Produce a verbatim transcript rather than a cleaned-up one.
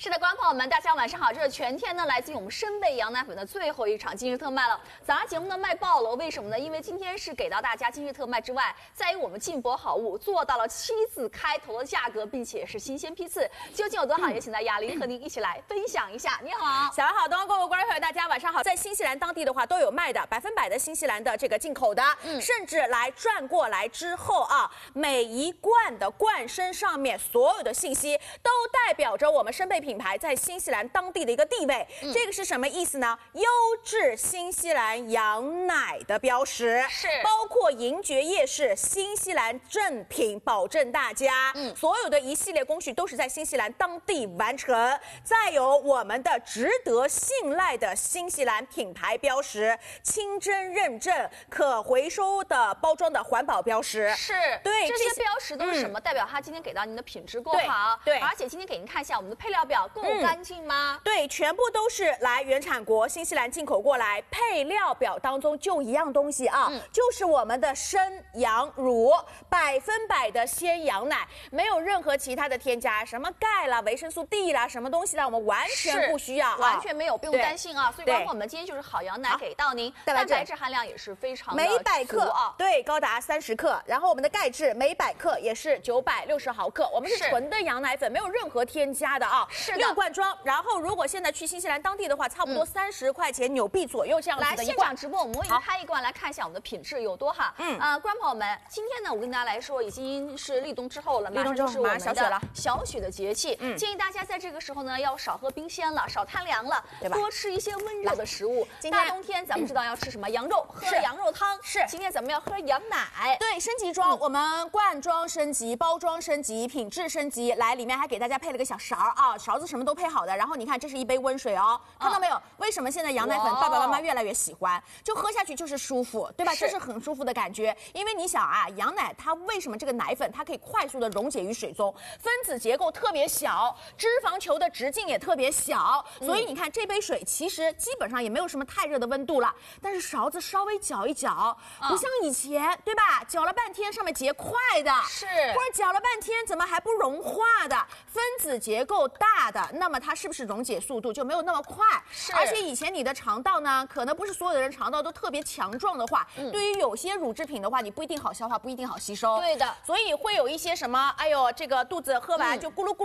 是的，观众朋友们，大家晚上好！这是全天呢来自于我们深贝羊奶粉的最后一场今日特卖了。早上节目呢卖爆了，为什么呢？因为今天是给到大家今日特卖之外，在于我们进博好物做到了七字开头的价格，并且是新鲜批次，究竟有多好？也请到雅玲和您一起来分享一下。你好， 小安好，东方购物观众朋友大家晚上好。在新西兰当地的话都有卖的，百分百的新西兰的这个进口的，嗯，甚至来转过来之后啊，每一罐的罐身上面所有的信息都代表着我们深贝品牌在新西兰当地的一个地位。嗯、这个是什么意思呢？优质新西兰羊奶的标识， 是包括银爵夜市新西兰正品，保证大家，嗯，所有的一系列工序都是在新西兰当地完成。再有我们的值得信赖的新西兰品牌标识，清真认证、可回收的包装的环保标识， 是对这些标识都是什么？嗯、代表它今天给到您的品质够好， 对，对而且今天给您看一下我们的配料表够干净吗？ 嗯、对，全部都是来原产国新西兰进口过来，配料表当中就一样东西啊，嗯、就是我们的生羊乳，百分百的鲜羊奶，没有任何其他的添加，什么钙啦、维生素 D 啦，什么东西啦，我们完全不需要、啊， 完全没有，不用担心啊。所以，观众朋友们，今天就是好羊奶给到您，蛋白质含量也是非常的每百克啊， 对，高达三十克。然后我们的钙质每百克也是九百六十毫克，我们是纯的羊奶粉，没有任何添加的啊。 是的， 六罐装。然后如果现在去新西兰当地的话，差不多三十块钱纽币左右这样子的一罐。 来现场直播，我们为您开一罐来看一下我们的品质有多好。嗯，呃，观众朋友们，今天呢，我跟大家来说，已经是立冬之后了，马上就是我们的小雪的节气。嗯，建议大家在这个时候呢，要少喝冰鲜了，少贪凉了，对吧？多吃一些温热的食物。大冬天咱们知道要吃什么？羊肉，喝羊肉汤。是，今天咱们要喝羊奶。 对，升级装，我们罐装升级，包装升级，品质升级。来，里面还给大家配了个小勺啊，勺子什么都配好的。然后你看，这是一杯温水哦，看到没有？为什么现在羊奶粉爸爸妈妈越来越喜欢？就喝下去就是舒服，对吧？这是很舒服的感觉。因为你想啊，羊奶它为什么这个奶粉它可以快速的溶解于水中，分子结构特别小，脂肪球的直径也特别小，所以你看这杯水其实基本上也没有什么太热的温度了。但是勺子稍微搅一搅，不像以前，对吧？搅了半天上面结块的， 是， 或者搅了半天怎么还不融化的？分子结构大的，那么它是不是溶解速度就没有那么快？ 是， 而且以前你的肠道呢，可能不是所有的人肠道都特别强壮的话，嗯、对于有些乳制品的话，你不一定好消化，不一定好吸收。 对的， 所以会有一些什么，哎呦，这个肚子喝完就咕噜咕噜。